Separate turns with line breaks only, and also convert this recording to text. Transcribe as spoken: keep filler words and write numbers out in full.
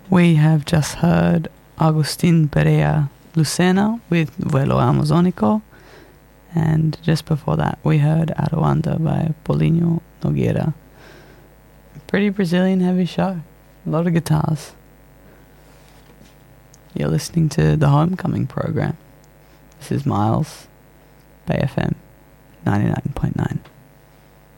We have just heard Agustin Perea Lucena with Vuelo Amazónico, and just before that we heard Aruanda by Paulinho Nogueira. Pretty Brazilian heavy show. A lot of guitars. You're listening to the Homecoming program. This is Miles, Bay F M ninety-nine point nine.